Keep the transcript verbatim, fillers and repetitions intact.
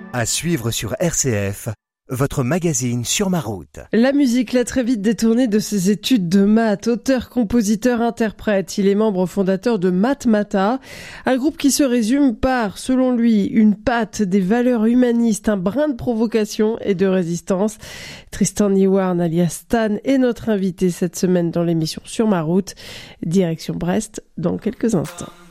À suivre sur R C F, votre magazine sur ma route. La musique l'a très vite détourné de ses études de maths. Auteur, compositeur, interprète, il est membre fondateur de Matmata, un groupe qui se résume par, selon lui, une patte, des valeurs humanistes, un brin de provocation et de résistance. Tristan Niwarn, alias Stan, est notre invité cette semaine dans l'émission Sur ma route. Direction Brest dans quelques instants.